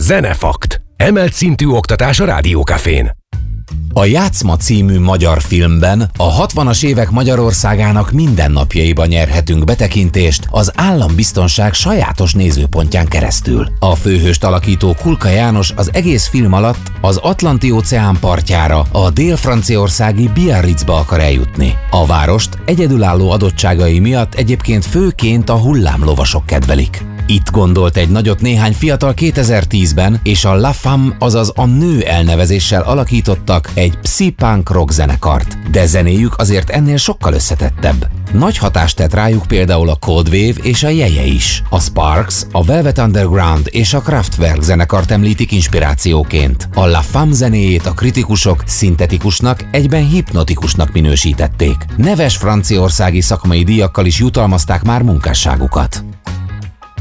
Zenefakt. Emelt szintű oktatás a Rádiókafén. A Játszma című magyar filmben a 60-as évek Magyarországának mindennapjaiba nyerhetünk betekintést az állambiztonság sajátos nézőpontján keresztül. A főhőst alakító Kulka János az egész film alatt az Atlanti-óceán partjára, a dél-franciaországi Biarritzba akar eljutni. A várost egyedülálló adottságai miatt egyébként főként a hullámlovasok kedvelik. Itt gondolt egy nagyot néhány fiatal 2010-ben, és a La Femme, azaz a nő elnevezéssel alakítottak egy psi-punk rock zenekart. De zenéjük azért ennél sokkal összetettebb. Nagy hatást tett rájuk például a Cold Wave és a Jeje is. A Sparks, a Velvet Underground és a Kraftwerk zenekart említik inspirációként. A La Femme zenéjét a kritikusok szintetikusnak, egyben hipnotikusnak minősítették. Neves franciaországi szakmai díjakkal is jutalmazták már munkásságukat.